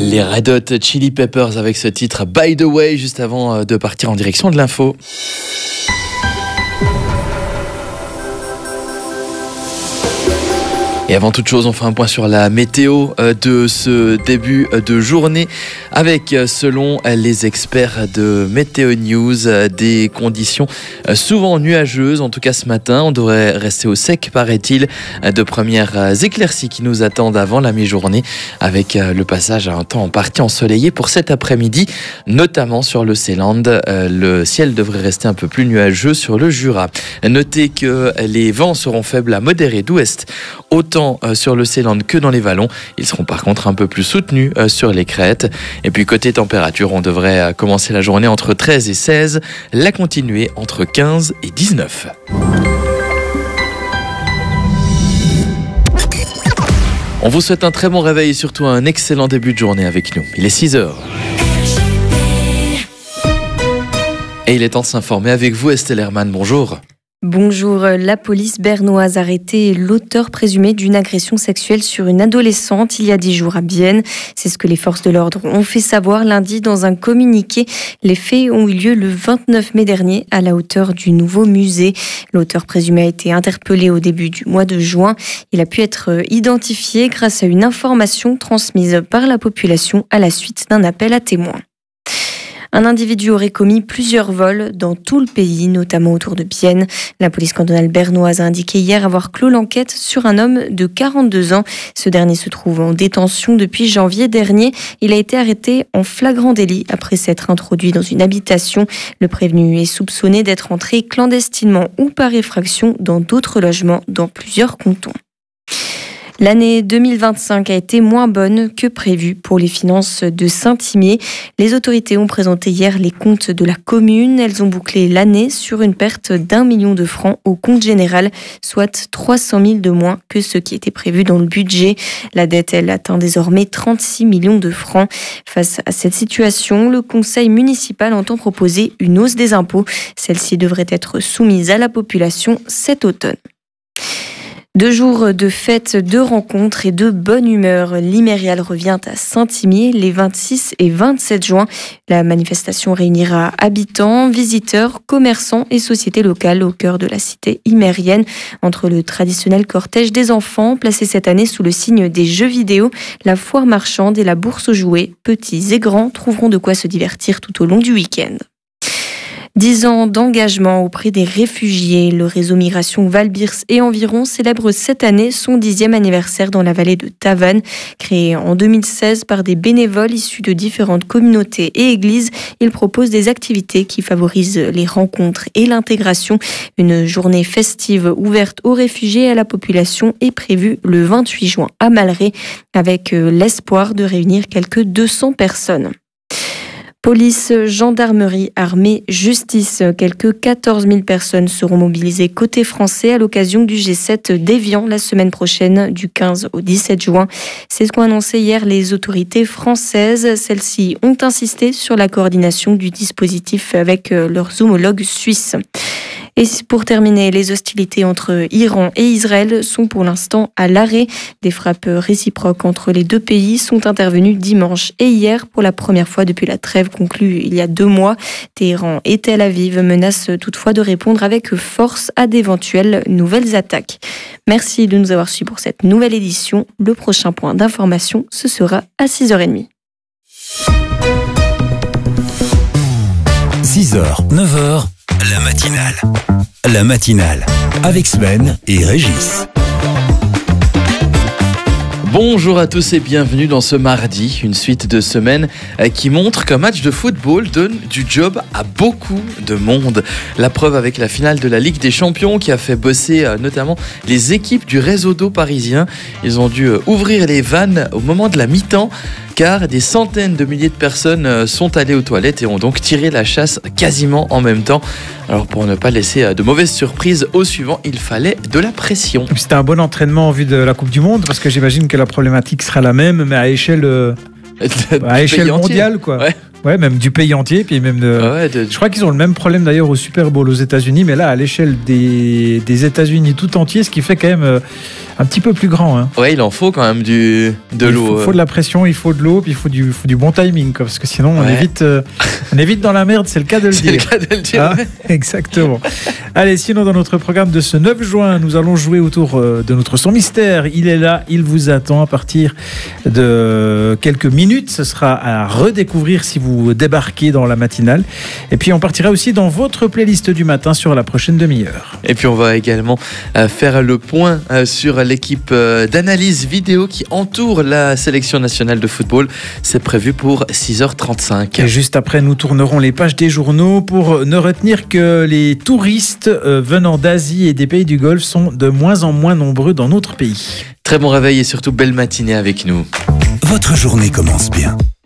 Les Red Hot Chili Peppers avec ce titre By the Way, juste avant de partir en direction de l'info. Et avant toute chose, on fait un point sur la météo de ce début de journée avec, selon les experts de Météo News, des conditions souvent nuageuses. En tout cas, ce matin, on devrait rester au sec, paraît-il. De premières éclaircies qui nous attendent avant la mi-journée avec le passage à un temps en partie ensoleillé pour cet après-midi, notamment sur le Seeland. Le ciel devrait rester un peu plus nuageux sur le Jura. Notez que les vents seront faibles à modérés d'ouest, autant sur le Seeland que dans les vallons. Ils seront par contre un peu plus soutenus sur les crêtes. Et puis côté température, on devrait commencer la journée entre 13 et 16, la continuer entre 15 et 19. On vous souhaite un très bon réveil et surtout un excellent début de journée avec nous. Il est 6h. Et il est temps de s'informer avec vous, Estelle Hermann. Bonjour. Bonjour, la police bernoise a arrêté l'auteur présumé d'une agression sexuelle sur une adolescente il y a 10 jours à Bienne. C'est ce que les forces de l'ordre ont fait savoir lundi dans un communiqué. Les faits ont eu lieu le 29 mai dernier à la hauteur du nouveau musée. L'auteur présumé a été interpellé au début du mois de juin. Il a pu être identifié grâce à une information transmise par la population à la suite d'un appel à témoins. Un individu aurait commis plusieurs vols dans tout le pays, notamment autour de Bienne. La police cantonale bernoise a indiqué hier avoir clos l'enquête sur un homme de 42 ans. Ce dernier se trouve en détention depuis janvier dernier. Il a été arrêté en flagrant délit après s'être introduit dans une habitation. Le prévenu est soupçonné d'être entré clandestinement ou par effraction dans d'autres logements dans plusieurs cantons. L'année 2025 a été moins bonne que prévu pour les finances de Saint-Imier. Les autorités ont présenté hier les comptes de la commune. Elles ont bouclé l'année sur une perte d'1 million de francs au compte général, soit 300 000 de moins que ce qui était prévu dans le budget. La dette, elle, atteint désormais 36 millions de francs. Face à cette situation, le conseil municipal entend proposer une hausse des impôts. Celle-ci devrait être soumise à la population cet automne. 2 jours de fêtes, de rencontres et de bonne humeur. L'Imérial revient à Saint-Imier les 26 et 27 juin. La manifestation réunira habitants, visiteurs, commerçants et sociétés locales au cœur de la cité imérienne. Entre le traditionnel cortège des enfants, placé cette année sous le signe des jeux vidéo, la foire marchande et la bourse aux jouets, petits et grands trouveront de quoi se divertir tout au long du week-end. 10 ans d'engagement auprès des réfugiés. Le réseau Migration Val-Birs et environ célèbre cette année son 10e anniversaire dans la vallée de Tavannes. Créé en 2016 par des bénévoles issus de différentes communautés et églises, il propose des activités qui favorisent les rencontres et l'intégration. Une journée festive ouverte aux réfugiés et à la population est prévue le 28 juin à Malray, avec l'espoir de réunir quelques 200 personnes. Police, gendarmerie, armée, justice. Quelques 14 000 personnes seront mobilisées côté français à l'occasion du G7 d'Évian la semaine prochaine du 15 au 17 juin. C'est ce qu'ont annoncé hier les autorités françaises. Celles-ci ont insisté sur la coordination du dispositif avec leurs homologues suisses. Et pour terminer, les hostilités entre Iran et Israël sont pour l'instant à l'arrêt. Des frappes réciproques entre les deux pays sont intervenues dimanche et hier pour la première fois depuis la trêve conclue il y a 2 mois. Téhéran et Tel Aviv menacent toutefois de répondre avec force à d'éventuelles nouvelles attaques. Merci de nous avoir suivis pour cette nouvelle édition. Le prochain point d'information, ce sera à 6h30. 6h, 9h, la matinale, avec Sven et Régis. Bonjour à tous et bienvenue dans ce mardi, une suite de semaines qui montre qu'un match de football donne du job à beaucoup de monde. La preuve avec la finale de la Ligue des Champions qui a fait bosser notamment les équipes du réseau d'eau parisien. Ils ont dû ouvrir les vannes au moment de la mi-temps car des centaines de milliers de personnes sont allées aux toilettes et ont donc tiré la chasse quasiment en même temps. Alors pour ne pas laisser de mauvaises surprises au suivant, il fallait de la pression. C'était un bon entraînement en vue de la Coupe du Monde parce que j'imagine que la problématique sera la même mais à échelle mondiale quoi. Ouais. Ouais, même du pays entier, puis même je crois qu'ils ont le même problème d'ailleurs au Super Bowl aux États-Unis, mais là à l'échelle des États-Unis tout entier, ce qui fait quand même un petit peu plus grand. Hein. Ouais, il en faut quand même de l'eau. Il faut de la pression, il faut de l'eau, puis il faut du bon timing, quoi, parce que sinon on est vite dans la merde, c'est le cas de le dire. C'est le cas de le dire. Ah, exactement. Allez, sinon dans notre programme de ce 9 juin, nous allons jouer autour de notre son mystère. Il est là, il vous attend à partir de quelques minutes. Ce sera à redécouvrir si vous débarquez dans la matinale. Et puis on partira aussi dans votre playlist du matin sur la prochaine demi-heure. Et puis on va également faire le point sur l'équipe d'analyse vidéo qui entoure la sélection nationale de football. C'est prévu pour 6h35. Et juste après, nous tournerons les pages des journaux pour ne retenir que les touristes venant d'Asie et des pays du Golfe sont de moins en moins nombreux dans notre pays. Très bon réveil et surtout belle matinée avec nous. Votre journée commence bien.